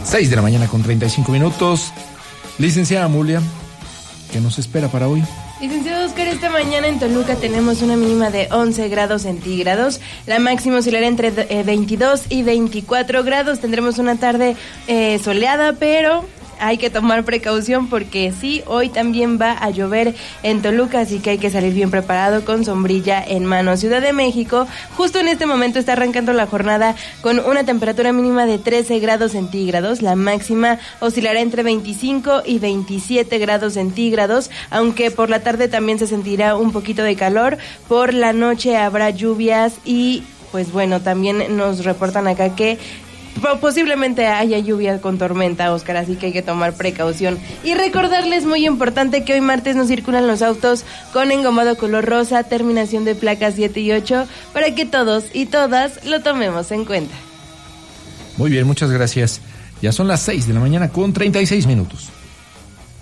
6 de la mañana con 35 minutos. Licenciada Amulia, ¿qué nos espera para hoy? Licenciado Oscar, esta mañana en Toluca tenemos una mínima de 11 grados centígrados. La máxima oscilará entre 22 y 24 grados. Tendremos una tarde soleada, pero hay que tomar precaución porque sí, hoy también va a llover en Toluca, así que hay que salir bien preparado con sombrilla en mano. Ciudad de México, justo en este momento está arrancando la jornada con una temperatura mínima de 13 grados centígrados. La máxima oscilará entre 25 y 27 grados centígrados, aunque por la tarde también se sentirá un poquito de calor. Por la noche habrá lluvias y, pues bueno, también nos reportan acá que posiblemente haya lluvia con tormenta, Oscar, así que hay que tomar precaución. Y recordarles, muy importante, que hoy martes no circulan los autos con engomado color rosa, terminación de placas 7 y 8, para que todos y todas lo tomemos en cuenta. Muy bien, muchas gracias. Ya son las 6 de la mañana con 36 minutos.